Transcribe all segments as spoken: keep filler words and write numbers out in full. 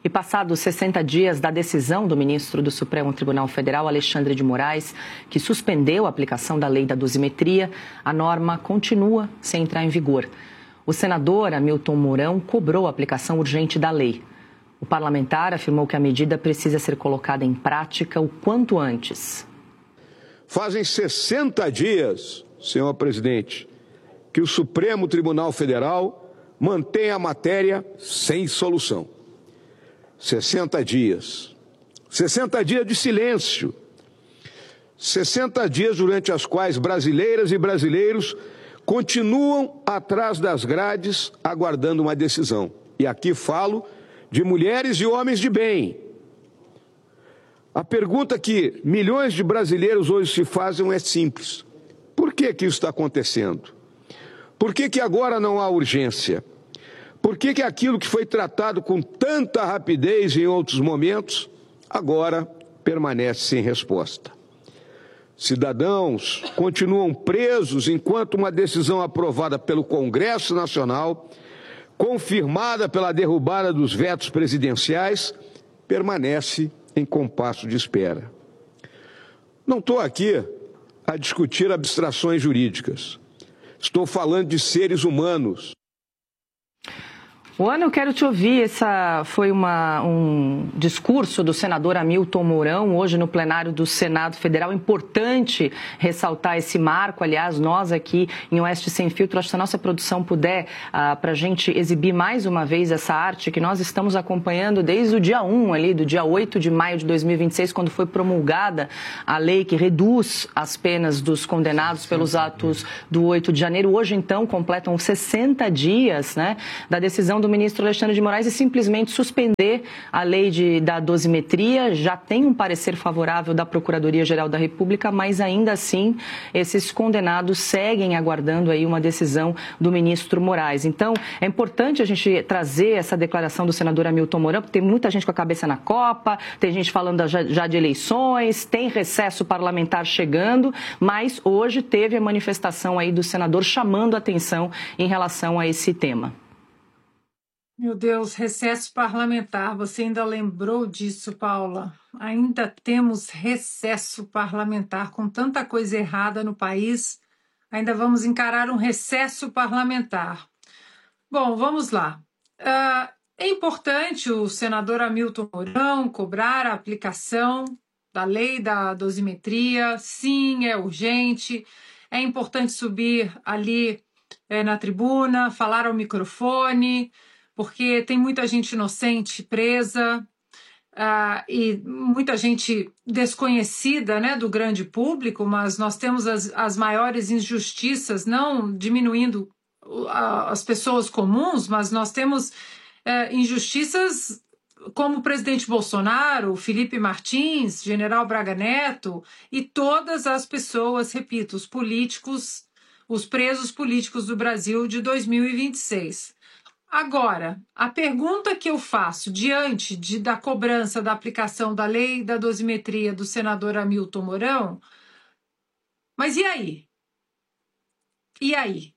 E passados sessenta dias da decisão do ministro do Supremo Tribunal Federal, Alexandre de Moraes, que suspendeu a aplicação da lei da dosimetria, a norma continua sem entrar em vigor. O senador Hamilton Mourão cobrou a aplicação urgente da lei. O parlamentar afirmou que a medida precisa ser colocada em prática o quanto antes. Fazem sessenta dias, senhor presidente, que o Supremo Tribunal Federal mantém a matéria sem solução. sessenta dias. sessenta dias de silêncio. sessenta dias durante as quais brasileiras e brasileiros continuam atrás das grades aguardando uma decisão. E aqui falo de mulheres e homens de bem. A pergunta que milhões de brasileiros hoje se fazem é simples. Por que que isso está acontecendo? Por que que agora não há urgência? Por que que aquilo que foi tratado com tanta rapidez em outros momentos, agora permanece sem resposta? Cidadãos continuam presos enquanto uma decisão aprovada pelo Congresso Nacional, confirmada pela derrubada dos vetos presidenciais, permanece em compasso de espera. Não estou aqui a discutir abstrações jurídicas. Estou falando de seres humanos. Ana, eu quero te ouvir. Essa foi uma, um discurso do senador Hamilton Mourão, hoje no plenário do Senado Federal. Importante ressaltar esse marco. Aliás, nós aqui em Oeste Sem Filtro, acho que se a nossa produção puder, ah, para a gente exibir mais uma vez essa arte que nós estamos acompanhando desde o dia um, ali, do dia oito de maio de dois mil e vinte e seis, quando foi promulgada a lei que reduz as penas dos condenados pelos atos do oito de janeiro. Hoje, então, completam sessenta dias, né, da decisão do do ministro Alexandre de Moraes e simplesmente suspender a lei de, da dosimetria. Já tem um parecer favorável da Procuradoria-Geral da República, mas ainda assim esses condenados seguem aguardando aí uma decisão do ministro Moraes. Então, é importante a gente trazer essa declaração do senador Hamilton Mourão, porque tem muita gente com a cabeça na Copa, tem gente falando já, já de eleições, tem recesso parlamentar chegando, mas hoje teve a manifestação aí do senador chamando a atenção em relação a esse tema. Meu Deus, recesso parlamentar, você ainda lembrou disso, Paula? Ainda temos recesso parlamentar, com tanta coisa errada no país, ainda vamos encarar um recesso parlamentar. Bom, vamos lá. Uh, é importante o senador Hamilton Mourão cobrar a aplicação da lei da dosimetria, sim, é urgente, é importante subir ali é, na tribuna, falar ao microfone, porque tem muita gente inocente presa uh, e muita gente desconhecida, né, do grande público, mas nós temos as, as maiores injustiças, não diminuindo uh, as pessoas comuns, mas nós temos uh, injustiças como o presidente Bolsonaro, Felipe Martins, general Braga Neto e todas as pessoas, repito, os políticos, os presos políticos do Brasil de dois mil e vinte e seis. Agora, a pergunta que eu faço diante de, da cobrança da aplicação da lei da dosimetria do senador Hamilton Mourão, mas e aí? E aí?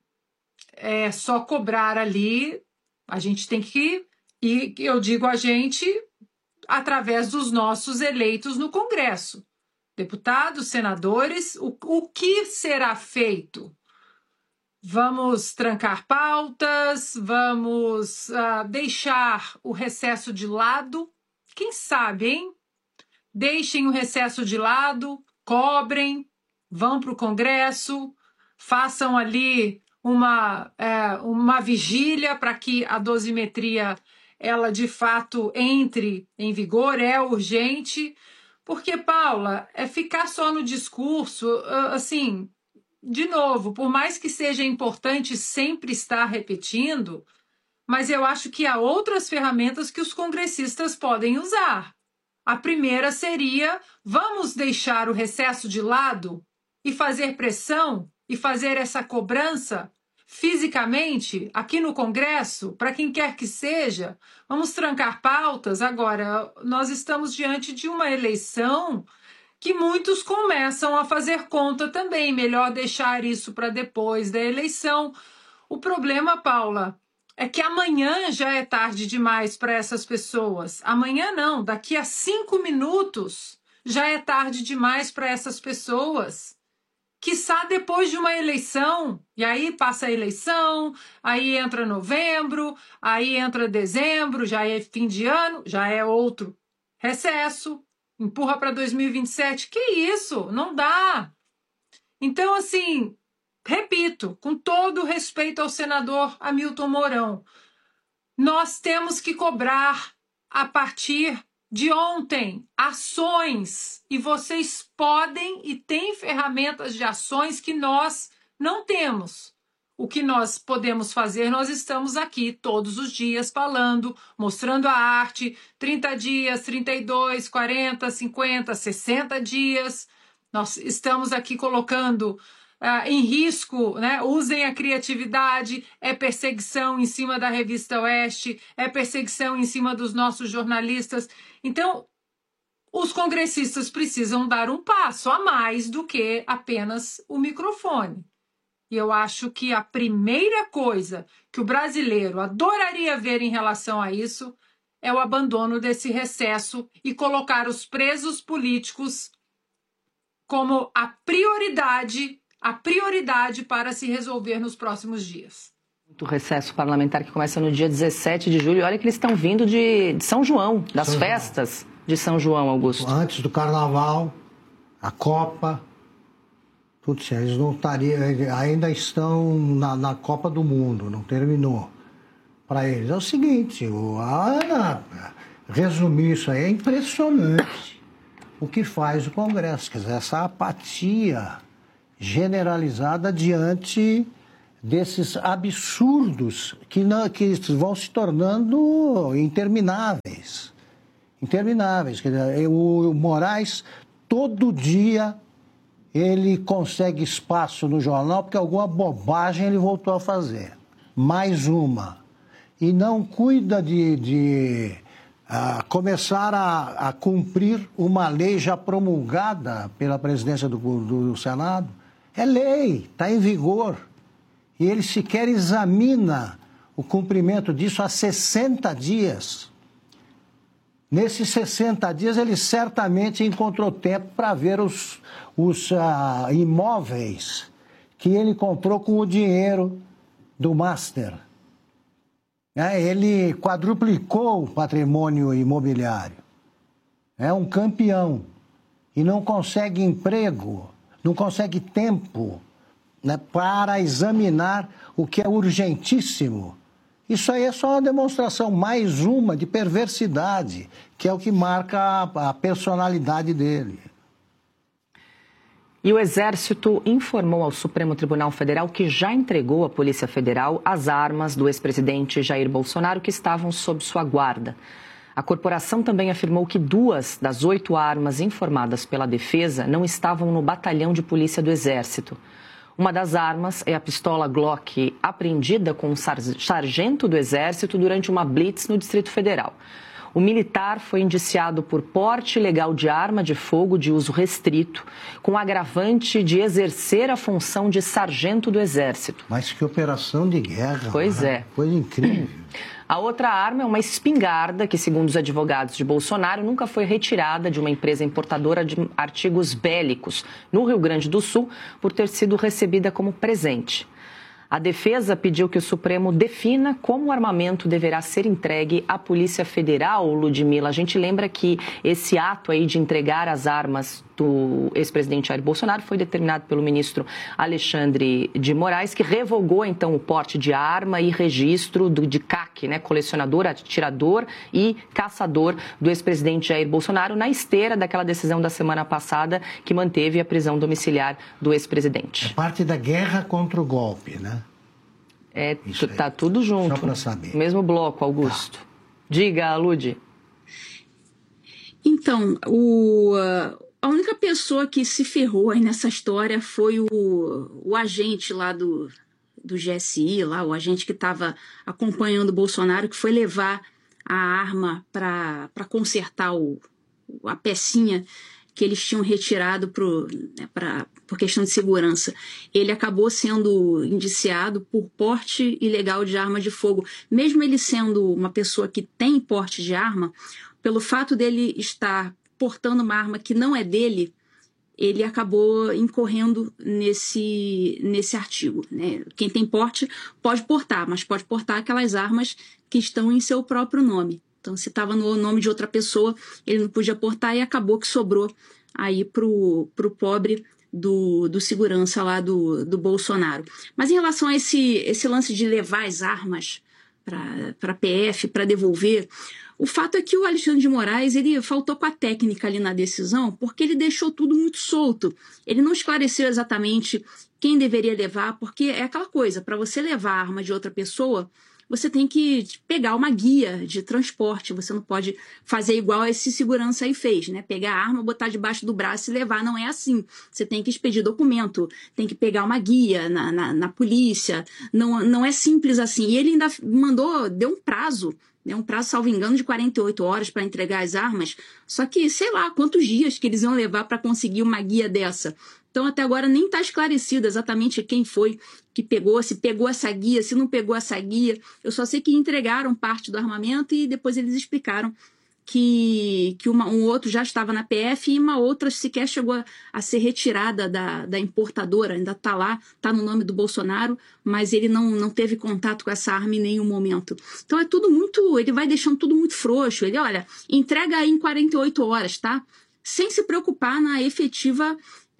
É só cobrar ali, a gente tem que, e eu digo a gente, através dos nossos eleitos no Congresso. Deputados, senadores, o, o que será feito? Vamos trancar pautas, vamos uh, deixar o recesso de lado. Quem sabe, hein? Deixem o recesso de lado, cobrem, vão para o Congresso, façam ali uma, é, uma vigília para que a dosimetria ela de fato entre em vigor, é urgente. Porque, Paula, é ficar só no discurso, assim... De novo, por mais que seja importante sempre estar repetindo, mas eu acho que há outras ferramentas que os congressistas podem usar. A primeira seria, vamos deixar o recesso de lado e fazer pressão e fazer essa cobrança fisicamente aqui no Congresso, para quem quer que seja. Vamos trancar pautas. Agora, nós estamos diante de uma eleição que muitos começam a fazer conta também. Melhor deixar isso para depois da eleição. O problema, Paula, é que amanhã já é tarde demais para essas pessoas. Amanhã não, daqui a cinco minutos já é tarde demais para essas pessoas. Quiçá depois de uma eleição, e aí passa a eleição, aí entra novembro, aí entra dezembro, já é fim de ano, já é outro recesso, empurra para dois mil e vinte e sete. Que isso? Não dá. Então, assim, repito, com todo respeito ao senador Hamilton Mourão, nós temos que cobrar a partir de ontem ações, e vocês podem e têm ferramentas de ações que nós não temos. O que nós podemos fazer, nós estamos aqui todos os dias falando, mostrando a arte, trinta dias, trinta e dois, quarenta, cinquenta, sessenta dias. Nós estamos aqui colocando Uh, em risco, né? Usem a criatividade, é perseguição em cima da Revista Oeste, é perseguição em cima dos nossos jornalistas. Então, os congressistas precisam dar um passo a mais do que apenas o microfone. E eu acho que a primeira coisa que o brasileiro adoraria ver em relação a isso é o abandono desse recesso e colocar os presos políticos como a prioridade a prioridade para se resolver nos próximos dias. O recesso parlamentar que começa no dia dezessete de julho. Olha que eles estão vindo de, de São João, das São festas João. de São João, Augusto. Antes do Carnaval, a Copa, tudo isso. Eles não estariam, ainda estão na, na Copa do Mundo, não terminou. Para eles é o seguinte, a Ana resumir isso aí, é impressionante o que faz o Congresso. Quer dizer, essa apatia generalizada diante desses absurdos que, não, que vão se tornando intermináveis. Intermináveis. Quer dizer, o Moraes, todo dia, ele consegue espaço no jornal porque alguma bobagem ele voltou a fazer. Mais uma. E não cuida de, de uh, começar a, a cumprir uma lei já promulgada pela presidência do, do Senado. É lei, está em vigor. E ele sequer examina o cumprimento disso há sessenta dias. Nesses sessenta dias, ele certamente encontrou tempo para ver os, os uh, imóveis que ele comprou com o dinheiro do Master. É, ele quadruplicou o patrimônio imobiliário. É um campeão. E não consegue emprego. Não consegue tempo, né, para examinar o que é urgentíssimo. Isso aí é só uma demonstração, mais uma, de perversidade, que é o que marca a, a personalidade dele. E o Exército informou ao Supremo Tribunal Federal que já entregou à Polícia Federal as armas do ex-presidente Jair Bolsonaro que estavam sob sua guarda. A corporação também afirmou que duas das oito armas informadas pela defesa não estavam no batalhão de polícia do Exército. Uma das armas é a pistola Glock, apreendida com um sargento do Exército durante uma blitz no Distrito Federal. O militar foi indiciado por porte ilegal de arma de fogo de uso restrito, com agravante de exercer a função de sargento do Exército. Mas que operação de guerra. Pois né? é. Coisa incrível. A outra arma é uma espingarda que, segundo os advogados de Bolsonaro, nunca foi retirada de uma empresa importadora de artigos bélicos no Rio Grande do Sul por ter sido recebida como presente. A defesa pediu que o Supremo defina como o armamento deverá ser entregue à Polícia Federal, Ludmila. A gente lembra que esse ato aí de entregar as armas do ex-presidente Jair Bolsonaro foi determinado pelo ministro Alexandre de Moraes, que revogou então o porte de arma e registro do, de C A C, né, colecionador, atirador e caçador do ex-presidente Jair Bolsonaro, na esteira daquela decisão da semana passada que manteve a prisão domiciliar do ex-presidente. É parte da guerra contra o golpe, né? É, tá tudo junto. Só para saber. Mesmo bloco, Augusto. Tá. Diga, Ludi. Então, o, a única pessoa que se ferrou aí nessa história foi o, o agente lá do, do G S I, lá, o agente que estava acompanhando o Bolsonaro, que foi levar a arma para consertar o, a pecinha que eles tinham retirado pro, né, pra, por questão de segurança. Ele acabou sendo indiciado por porte ilegal de arma de fogo. Mesmo ele sendo uma pessoa que tem porte de arma, pelo fato dele estar portando uma arma que não é dele, ele acabou incorrendo nesse, nesse artigo, né? Quem tem porte pode portar, mas pode portar aquelas armas que estão em seu próprio nome. Então, se estava no nome de outra pessoa, ele não podia portar e acabou que sobrou aí pro, pro pobre do, do segurança lá do, do Bolsonaro. Mas em relação a esse, esse lance de levar as armas para a P F, para devolver, o fato é que o Alexandre de Moraes, ele faltou com a técnica ali na decisão, porque ele deixou tudo muito solto. Ele não esclareceu exatamente quem deveria levar, porque é aquela coisa, para você levar a arma de outra pessoa, você tem que pegar uma guia de transporte, você não pode fazer igual esse segurança aí fez, né? Pegar a arma, botar debaixo do braço e levar, não é assim. Você tem que expedir documento, tem que pegar uma guia na, na, na polícia, não, não é simples assim. E ele ainda mandou, deu um prazo, né? um prazo, salvo engano, de quarenta e oito horas para entregar as armas, só que sei lá quantos dias que eles iam levar para conseguir uma guia dessa. Então, até agora, nem está esclarecido exatamente quem foi que pegou, se pegou essa guia, se não pegou essa guia. Eu só sei que entregaram parte do armamento e depois eles explicaram que, que uma, um outro já estava na P F e uma outra sequer chegou a, a ser retirada da, da importadora. Ainda está lá, está no nome do Bolsonaro, mas ele não, não teve contato com essa arma em nenhum momento. Então, é tudo muito... Ele vai deixando tudo muito frouxo. Ele, olha, entrega aí em quarenta e oito horas, tá? Sem se preocupar na efetiva...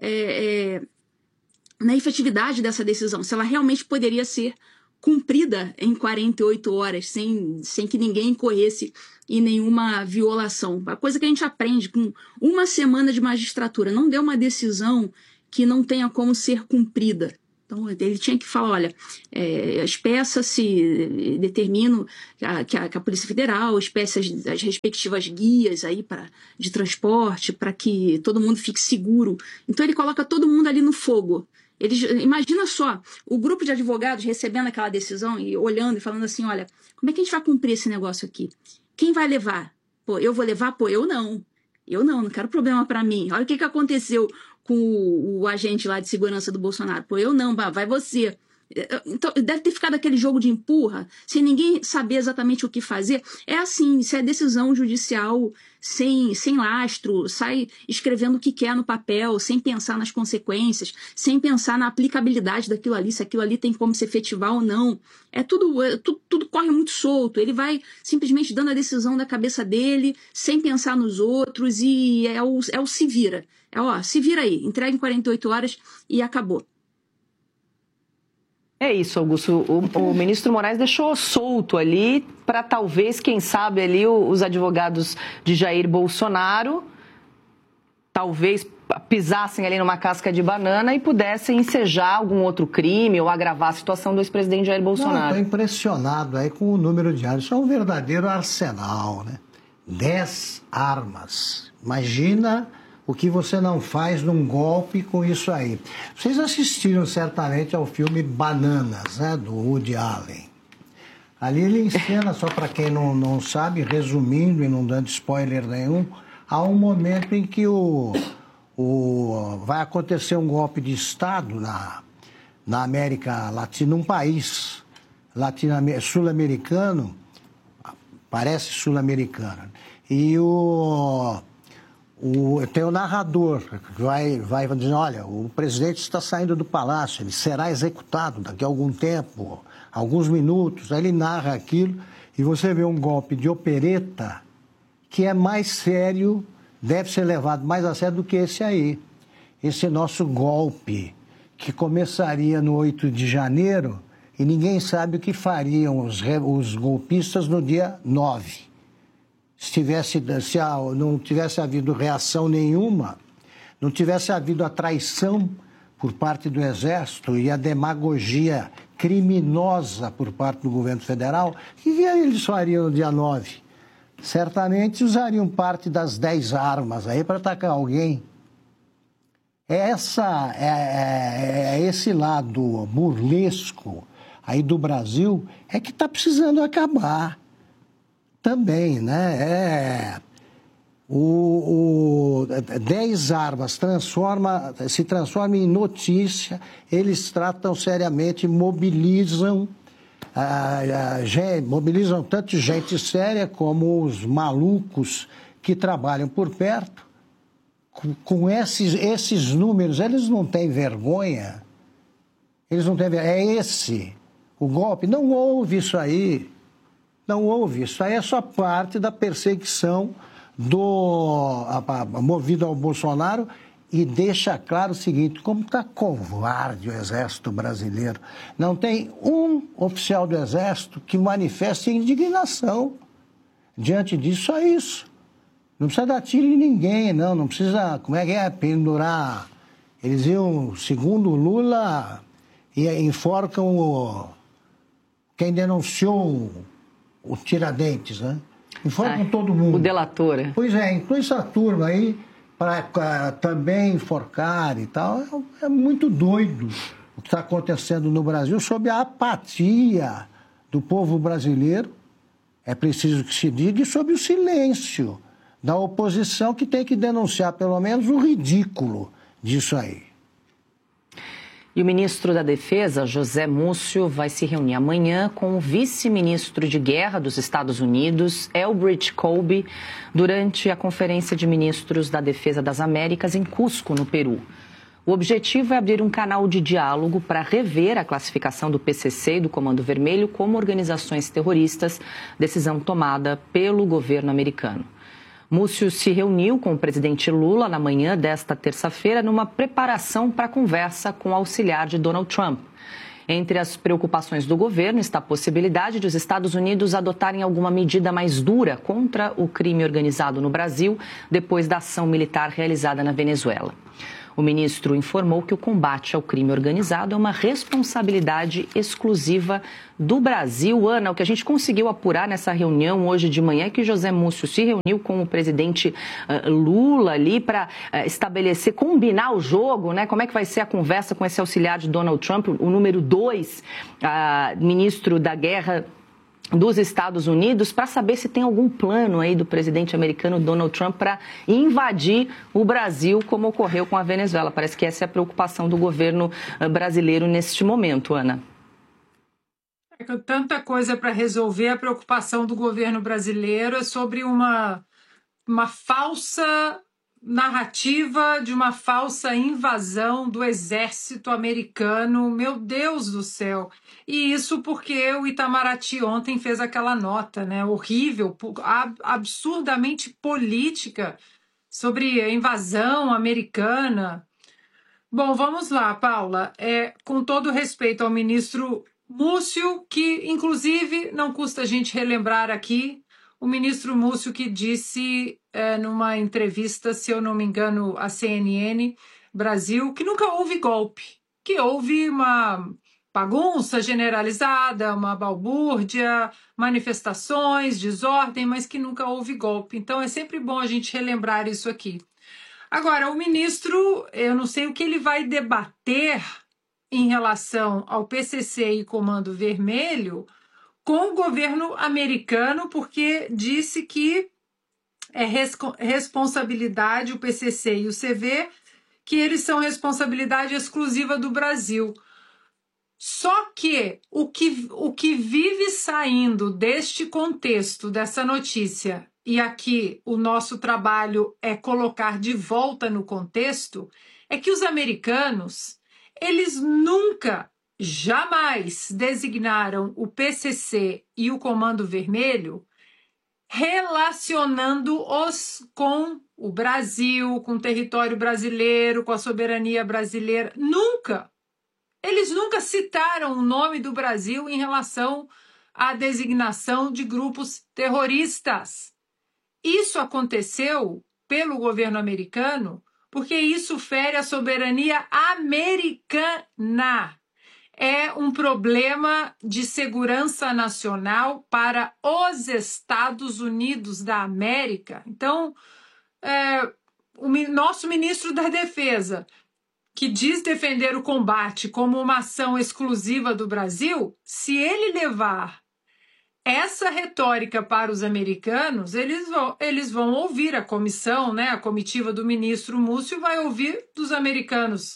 É, é, na efetividade dessa decisão, se ela realmente poderia ser cumprida em quarenta e oito horas, sem, sem que ninguém incorresse em nenhuma violação. A coisa que a gente aprende com uma semana de magistratura, não deu uma decisão que não tenha como ser cumprida. Então, ele tinha que falar, olha, é, as peças se determinam que a, que a, que a Polícia Federal, as peças, as respectivas guias aí pra, de transporte, para que todo mundo fique seguro. Então, ele coloca todo mundo ali no fogo. Eles, imagina só, o grupo de advogados recebendo aquela decisão e olhando e falando assim, olha, como é que a gente vai cumprir esse negócio aqui? Quem vai levar? Pô, eu vou levar? Pô, eu não. Eu não, não quero problema para mim. Olha o que, que aconteceu com o, o agente lá de segurança do Bolsonaro. Pô, eu não, vai você. Então, deve ter ficado aquele jogo de empurra, sem ninguém saber exatamente o que fazer. É assim, isso é decisão judicial sem, sem lastro, sai escrevendo o que quer no papel, sem pensar nas consequências, sem pensar na aplicabilidade daquilo ali, se aquilo ali tem como se efetivar ou não. É tudo, é, tudo, tudo corre muito solto. Ele vai simplesmente dando a decisão da cabeça dele, sem pensar nos outros, e é o, é o se vira. É, ó, se vira aí, entrega em quarenta e oito horas e acabou. É isso, Augusto. O, o ministro Moraes deixou solto ali para talvez, quem sabe, ali os advogados de Jair Bolsonaro talvez pisassem ali numa casca de banana e pudessem ensejar algum outro crime ou agravar a situação do ex-presidente Jair Bolsonaro. Estou impressionado aí com o número de armas. Isso é um verdadeiro arsenal, né? Dez armas. Imagina o que você não faz num golpe com isso aí. Vocês assistiram certamente ao filme Bananas, né, do Woody Allen. Ali ele ensina, só para quem não, não sabe, resumindo e não dando spoiler nenhum, há um momento em que o, o, vai acontecer um golpe de Estado na, na América Latina, num país sul-americano, parece sul-americano, e o... O, tem o narrador que vai, vai dizendo, olha, o presidente está saindo do palácio, ele será executado daqui a algum tempo, alguns minutos. Aí ele narra aquilo e você vê um golpe de opereta que é mais sério, deve ser levado mais a sério do que esse aí. Esse nosso golpe, que começaria no oito de janeiro e ninguém sabe o que fariam os, os golpistas no dia nove. Se, tivesse, se não tivesse havido reação nenhuma, não tivesse havido a traição por parte do Exército e a demagogia criminosa por parte do governo federal, o que eles fariam no dia nove? Certamente usariam parte das dez armas aí para atacar alguém. Essa, é, é, é esse lado burlesco aí do Brasil é que está precisando acabar. Também, né? É... o, o, dez armas transforma, se transforma em notícia, eles tratam seriamente, mobilizam, ah, ah, gente, mobilizam tanto gente séria como os malucos que trabalham por perto. Com, com esses, esses números, eles não têm vergonha. Eles não têm vergonha. É esse o golpe. Não houve isso aí. Não houve. Isso aí é só parte da perseguição do, a, a, movido ao Bolsonaro, e deixa claro o seguinte, como está covarde o Exército brasileiro. Não tem um oficial do Exército que manifeste indignação diante disso, só isso. Não precisa dar tiro em ninguém, não, não precisa, como é que é, pendurar. Eles iam, segundo o Lula, e enforcam o, quem denunciou o, o Tiradentes, né? Enforcam todo mundo. O delator. É. Pois é, inclui essa turma aí para também enforcar e tal. É, é muito doido o que está acontecendo no Brasil sob a apatia do povo brasileiro, é preciso que se diga, e sob o silêncio da oposição, que tem que denunciar pelo menos o ridículo disso aí. E o ministro da Defesa, José Múcio, vai se reunir amanhã com o vice-ministro de Guerra dos Estados Unidos, Elbridge Colby, durante a Conferência de Ministros da Defesa das Américas em Cusco, no Peru. O objetivo é abrir um canal de diálogo para rever a classificação do P C C e do Comando Vermelho como organizações terroristas, decisão tomada pelo governo americano. Múcio se reuniu com o presidente Lula na manhã desta terça-feira numa preparação para a conversa com o auxiliar de Donald Trump. Entre as preocupações do governo está a possibilidade de os Estados Unidos adotarem alguma medida mais dura contra o crime organizado no Brasil depois da ação militar realizada na Venezuela. O ministro informou que o combate ao crime organizado é uma responsabilidade exclusiva do Brasil. Ana, o que a gente conseguiu apurar nessa reunião hoje de manhã é que José Múcio se reuniu com o presidente uh, Lula ali para uh, estabelecer, combinar o jogo, né? Como é que vai ser a conversa com esse auxiliar de Donald Trump, o número dois, uh, ministro da Guerra dos Estados Unidos, para saber se tem algum plano aí do presidente americano Donald Trump para invadir o Brasil, como ocorreu com a Venezuela. Parece que essa é a preocupação do governo brasileiro neste momento, Ana. É que tanta coisa para resolver, a preocupação do governo brasileiro é sobre uma, uma falsa narrativa de uma falsa invasão do exército americano, meu Deus do céu. E isso porque o Itamaraty ontem fez aquela nota, né, horrível, absurdamente política sobre a invasão americana. Bom, vamos lá, Paula. É, com todo respeito ao ministro Múcio, que inclusive não custa a gente relembrar aqui, o ministro Múcio que disse é, numa entrevista, se eu não me engano, à C N N Brasil, que nunca houve golpe, que houve uma bagunça generalizada, uma balbúrdia, manifestações, desordem, mas que nunca houve golpe. Então é sempre bom a gente relembrar isso aqui. Agora, o ministro, eu não sei o que ele vai debater em relação ao P C C e Comando Vermelho com o governo americano, porque disse que é res- responsabilidade, o P C C e o C V, que eles são responsabilidade exclusiva do Brasil. Só que o que, o que vive saindo deste contexto, dessa notícia, e aqui o nosso trabalho é colocar de volta no contexto, é que os americanos, eles nunca, jamais designaram o P C C e o Comando Vermelho relacionando-os com o Brasil, com o território brasileiro, com a soberania brasileira. Nunca! Eles nunca citaram o nome do Brasil em relação à designação de grupos terroristas. Isso aconteceu pelo governo americano porque isso fere a soberania americana. É um problema de segurança nacional para os Estados Unidos da América. Então, é, o nosso ministro da Defesa, que diz defender o combate como uma ação exclusiva do Brasil, se ele levar essa retórica para os americanos, eles vão, eles vão ouvir a comissão, né, a comitiva do ministro Múcio vai ouvir dos americanos.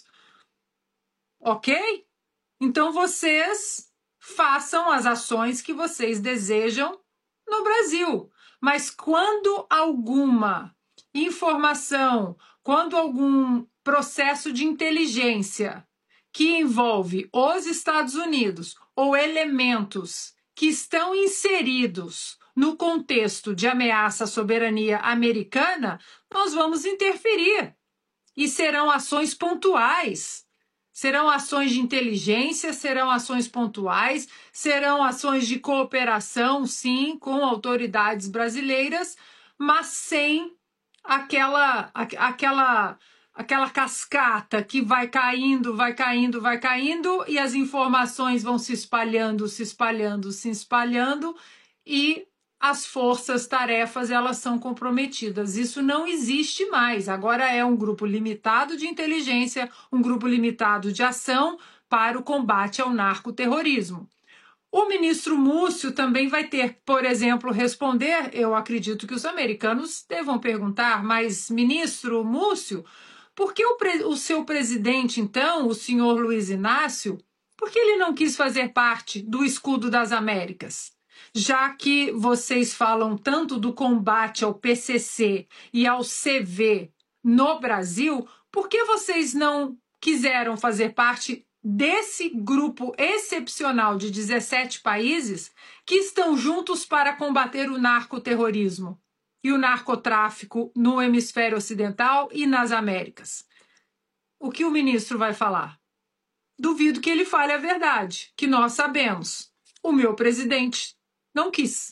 Ok? Então vocês façam as ações que vocês desejam no Brasil. Mas quando alguma informação, quando algum processo de inteligência que envolve os Estados Unidos ou elementos que estão inseridos no contexto de ameaça à soberania americana, nós vamos interferir. E serão ações pontuais. Serão ações de inteligência, serão ações pontuais, serão ações de cooperação, sim, com autoridades brasileiras, mas sem aquela, aquela, aquela cascata que vai caindo, vai caindo, vai caindo, e as informações vão se espalhando, se espalhando, se espalhando, e as forças-tarefas, elas são comprometidas. Isso não existe mais. Agora é um grupo limitado de inteligência, um grupo limitado de ação para o combate ao narcoterrorismo. O ministro Múcio também vai ter, por exemplo, responder, eu acredito que os americanos devam perguntar, mas ministro Múcio, por que o, pre- o seu presidente, então, o senhor Luiz Inácio, por que ele não quis fazer parte do Escudo das Américas? Já que vocês falam tanto do combate ao P C C e ao C V no Brasil, por que vocês não quiseram fazer parte desse grupo excepcional de dezessete países que estão juntos para combater o narcoterrorismo e o narcotráfico no hemisfério ocidental e nas Américas? O que o ministro vai falar? Duvido que ele fale a verdade, que nós sabemos. O meu presidente não quis.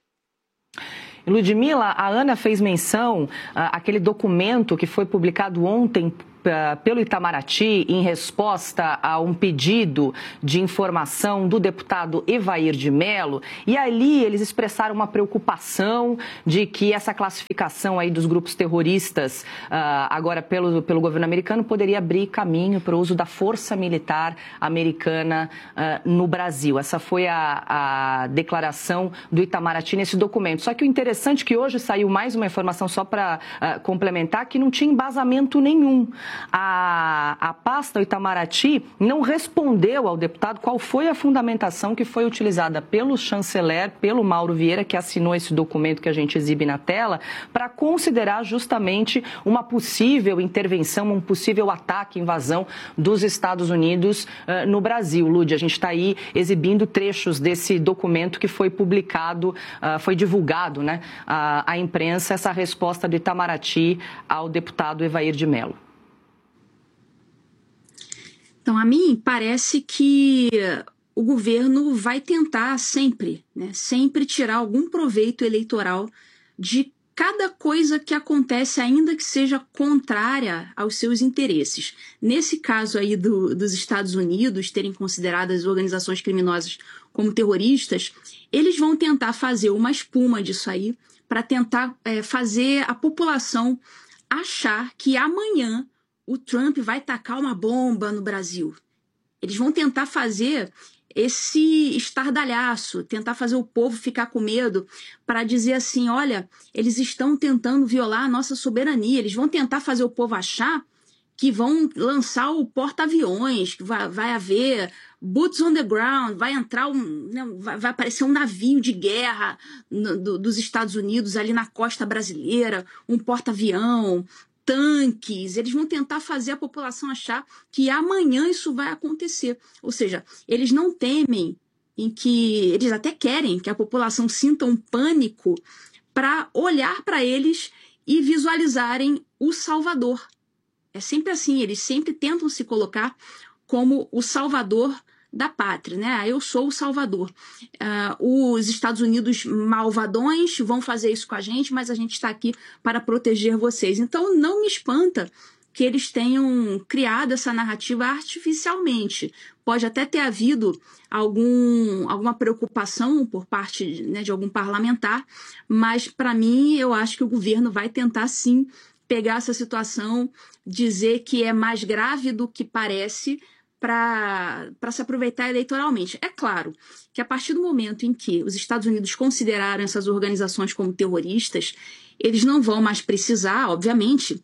Ludmila, a Ana fez menção uh, àquele documento que foi publicado ontem pelo Itamaraty em resposta a um pedido de informação do deputado Evair de Mello, e ali eles expressaram uma preocupação de que essa classificação aí dos grupos terroristas uh, agora pelo, pelo governo americano poderia abrir caminho para o uso da força militar americana uh, no Brasil. Essa foi a, a declaração do Itamaraty nesse documento. Só que o interessante é que hoje saiu mais uma informação só para uh, complementar, que não tinha embasamento nenhum. A, a pasta, o Itamaraty, não respondeu ao deputado qual foi a fundamentação que foi utilizada pelo chanceler, pelo Mauro Vieira, que assinou esse documento que a gente exibe na tela, para considerar justamente uma possível intervenção, um possível ataque, invasão dos Estados Unidos uh, no Brasil. Lud, a gente está aí exibindo trechos desse documento que foi publicado, uh, foi divulgado, né, à, à imprensa, essa resposta do Itamaraty ao deputado Evair de Mello. Então, a mim parece que o governo vai tentar sempre, né, sempre tirar algum proveito eleitoral de cada coisa que acontece, ainda que seja contrária aos seus interesses. Nesse caso aí do, dos Estados Unidos terem considerado as organizações criminosas como terroristas, eles vão tentar fazer uma espuma disso aí para tentar é, fazer a população achar que amanhã o Trump vai tacar uma bomba no Brasil. Eles vão tentar fazer esse estardalhaço, tentar fazer o povo ficar com medo para dizer assim, olha, eles estão tentando violar a nossa soberania, eles vão tentar fazer o povo achar que vão lançar o porta-aviões, que vai, vai haver boots on the ground, vai entrar um, né, vai, vai aparecer um navio de guerra no, do, dos Estados Unidos ali na costa brasileira, um porta-avião, tanques, eles vão tentar fazer a população achar que amanhã isso vai acontecer. Ou seja, eles não temem em que, eles até querem que a população sinta um pânico para olhar para eles e visualizarem o Salvador. É sempre assim, eles sempre tentam se colocar como o salvador da pátria, né? Eu sou o salvador. Uh, os Estados Unidos malvadões vão fazer isso com a gente, mas a gente está aqui para proteger vocês. Então não me espanta que eles tenham criado essa narrativa artificialmente. Pode até ter havido algum, alguma preocupação por parte, né, de algum parlamentar, mas para mim eu acho que o governo vai tentar sim pegar essa situação, dizer que é mais grave do que parece, para se aproveitar eleitoralmente. É claro que a partir do momento em que os Estados Unidos consideraram essas organizações como terroristas, eles não vão mais precisar, obviamente,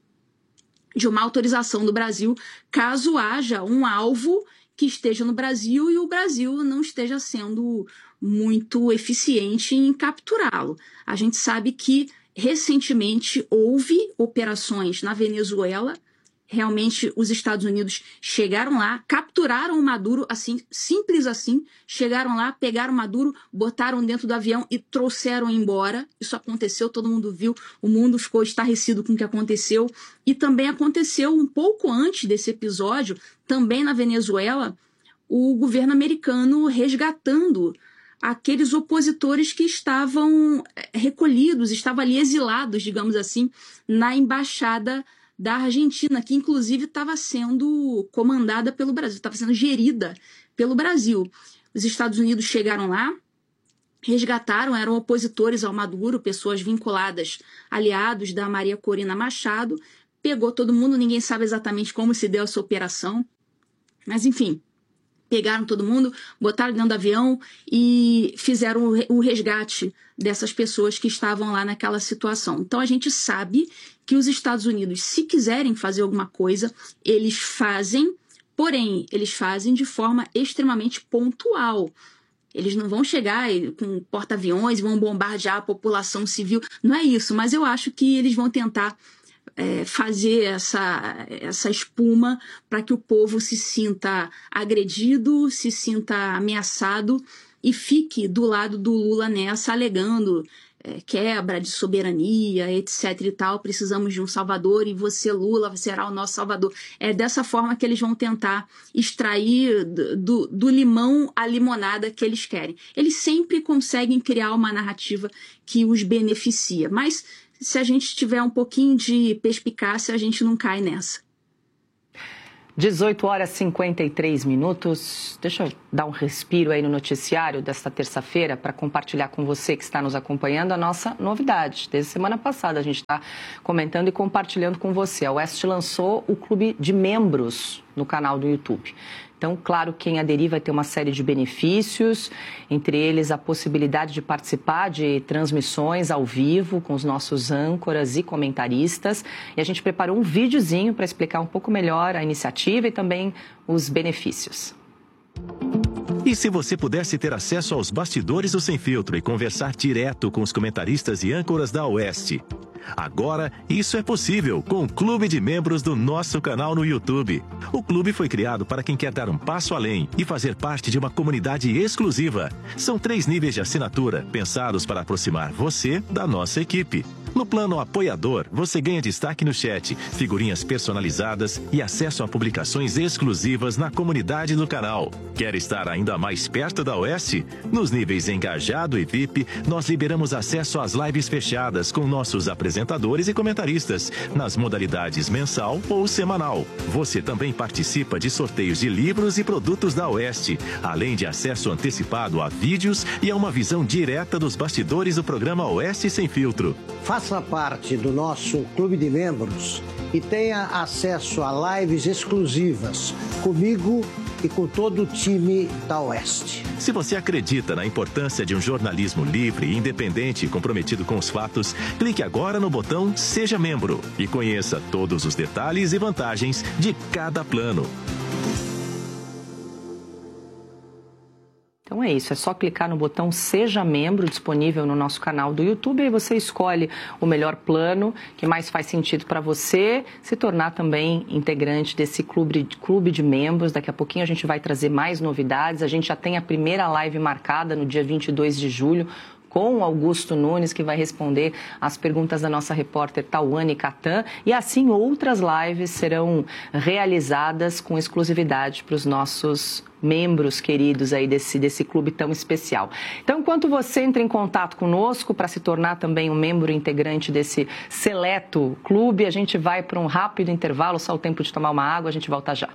de uma autorização do Brasil, caso haja um alvo que esteja no Brasil e o Brasil não esteja sendo muito eficiente em capturá-lo. A gente sabe que, recentemente, houve operações na Venezuela. Realmente, os Estados Unidos chegaram lá, capturaram o Maduro, assim, simples assim, chegaram lá, pegaram o Maduro, botaram dentro do avião e trouxeram embora. Isso aconteceu, todo mundo viu, o mundo ficou estarrecido com o que aconteceu. E também aconteceu um pouco antes desse episódio, também na Venezuela, o governo americano resgatando aqueles opositores que estavam recolhidos, estavam ali exilados, digamos assim, na embaixada da Argentina, que inclusive estava sendo comandada pelo Brasil, estava sendo gerida pelo Brasil. Os Estados Unidos chegaram lá, resgataram, eram opositores ao Maduro, pessoas vinculadas, aliados da Maria Corina Machado, pegou todo mundo, ninguém sabe exatamente como se deu essa operação, mas enfim, pegaram todo mundo, botaram dentro do avião e fizeram o resgate dessas pessoas que estavam lá naquela situação. Então a gente sabe que os Estados Unidos, se quiserem fazer alguma coisa, eles fazem, porém, eles fazem de forma extremamente pontual. Eles não vão chegar com porta-aviões e vão bombardear a população civil. Não é isso, mas eu acho que eles vão tentar É, fazer essa, essa espuma para que o povo se sinta agredido, se sinta ameaçado e fique do lado do Lula nessa, alegando é, quebra de soberania, etc e tal. Precisamos de um salvador e você, Lula, será o nosso salvador. É dessa forma que eles vão tentar extrair do, do limão a limonada que eles querem. Eles sempre conseguem criar uma narrativa que os beneficia, mas se a gente tiver um pouquinho de perspicácia, a gente não cai nessa. dezoito horas e cinquenta e três minutos. Deixa eu dar um respiro aí no noticiário desta terça-feira para compartilhar com você que está nos acompanhando a nossa novidade. Desde semana passada a gente está comentando e compartilhando com você. A Oeste lançou o clube de membros no canal do YouTube. Então, claro, quem aderir vai ter uma série de benefícios, entre eles a possibilidade de participar de transmissões ao vivo com os nossos âncoras e comentaristas. E a gente preparou um videozinho para explicar um pouco melhor a iniciativa e também os benefícios. E se você pudesse ter acesso aos bastidores do Sem Filtro e conversar direto com os comentaristas e âncoras da Oeste? Agora, isso é possível com o Clube de Membros do nosso canal no YouTube. O clube foi criado para quem quer dar um passo além e fazer parte de uma comunidade exclusiva. São três níveis de assinatura, pensados para aproximar você da nossa equipe. No plano apoiador, você ganha destaque no chat, figurinhas personalizadas e acesso a publicações exclusivas na comunidade do canal. Quer estar ainda mais perto da Oeste? Nos níveis Engajado e V I P, nós liberamos acesso às lives fechadas com nossos apresentadores e comentaristas, nas modalidades mensal ou semanal. Você também participa de sorteios de livros e produtos da Oeste, além de acesso antecipado a vídeos e a uma visão direta dos bastidores do programa Oeste Sem Filtro. Faça parte do nosso clube de membros e tenha acesso a lives exclusivas comigo e com todo o time da Oeste. Se você acredita na importância de um jornalismo livre, independente e comprometido com os fatos, clique agora no botão Seja Membro e conheça todos os detalhes e vantagens de cada plano. Então é isso, é só clicar no botão Seja Membro, disponível no nosso canal do YouTube, e você escolhe o melhor plano que mais faz sentido para você, se tornar também integrante desse clube, clube de membros. Daqui a pouquinho a gente vai trazer mais novidades, a gente já tem a primeira live marcada no dia vinte e dois de julho, com o Augusto Nunes, que vai responder as perguntas da nossa repórter Tawane Catan, e assim outras lives serão realizadas com exclusividade para os nossos membros queridos aí desse, desse clube tão especial. Então, enquanto você entra em contato conosco para se tornar também um membro integrante desse seleto clube, a gente vai para um rápido intervalo, só o tempo de tomar uma água, a gente volta já.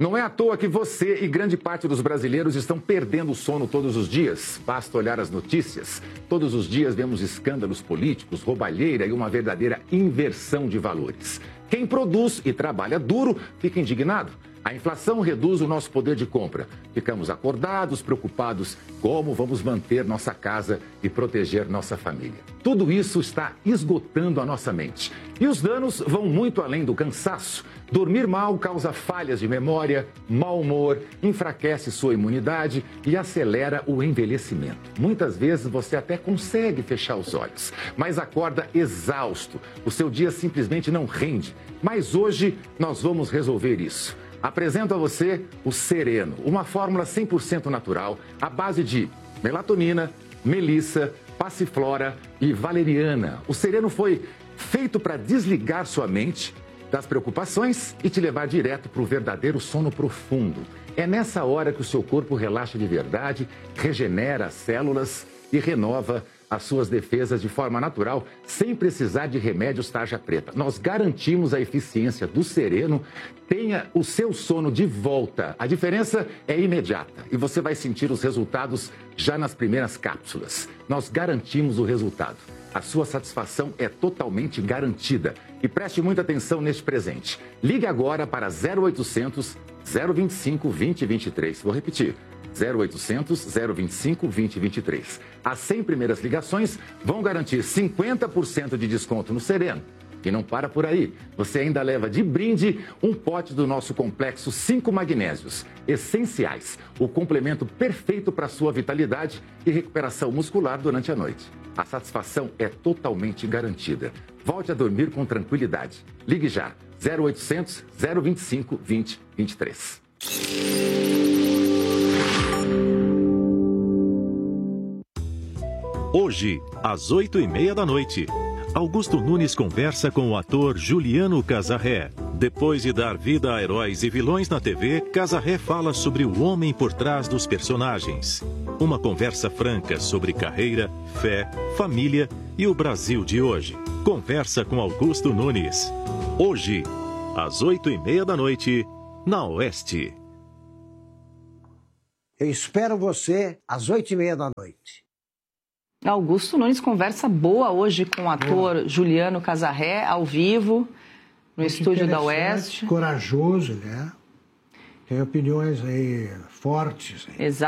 Não é à toa que você e grande parte dos brasileiros estão perdendo o sono todos os dias. Basta olhar as notícias. Todos os dias vemos escândalos políticos, roubalheira e uma verdadeira inversão de valores. Quem produz e trabalha duro fica indignado. A inflação reduz o nosso poder de compra. Ficamos acordados, preocupados como vamos manter nossa casa e proteger nossa família. Tudo isso está esgotando a nossa mente. E os danos vão muito além do cansaço. Dormir mal causa falhas de memória, mau humor, enfraquece sua imunidade e acelera o envelhecimento. Muitas vezes você até consegue fechar os olhos, mas acorda exausto. O seu dia simplesmente não rende. Mas hoje nós vamos resolver isso. Apresento a você o Sereno, uma fórmula cem por cento natural, à base de melatonina, melissa, passiflora e valeriana. O Sereno foi feito para desligar sua mente das preocupações e te levar direto para o verdadeiro sono profundo. É nessa hora que o seu corpo relaxa de verdade, regenera as células e renova as suas defesas de forma natural, sem precisar de remédios tarja preta. Nós garantimos a eficiência do Sereno. Tenha o seu sono de volta. A diferença é imediata e você vai sentir os resultados já nas primeiras cápsulas. Nós garantimos o resultado. A sua satisfação é totalmente garantida. E preste muita atenção neste presente. Ligue agora para zero oitocentos, zero vinte e cinco, vinte, vinte e três. Vou repetir. zero oitocentos, zero vinte e cinco, vinte, vinte e três. As cem primeiras ligações vão garantir cinquenta por cento de desconto no Sereno. E não para por aí. Você ainda leva de brinde um pote do nosso complexo cinco magnésios, essenciais, o complemento perfeito para a sua vitalidade e recuperação muscular durante a noite. A satisfação é totalmente garantida. Volte a dormir com tranquilidade. Ligue já. zero oitocentos, zero vinte e cinco, vinte, vinte e três. Hoje, às oito e meia da noite, Augusto Nunes conversa com o ator Juliano Casarré. Depois de dar vida a heróis e vilões na T V, Casarré fala sobre o homem por trás dos personagens. Uma conversa franca sobre carreira, fé, família e o Brasil de hoje. Conversa com Augusto Nunes. Hoje, às oito e meia da noite, na Oeste. Eu espero você às oito e meia da noite. Augusto Nunes conversa boa hoje com o ator boa. Juliano Casarré, ao vivo, no Muito estúdio da Oeste. Corajoso, né? Tem opiniões aí fortes. Exato.